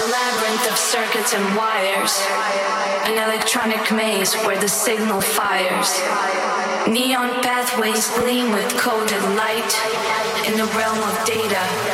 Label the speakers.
Speaker 1: labyrinth of circuits and wires, an electronic maze where the signal fires. Neon pathways gleam with coded light in the realm of data.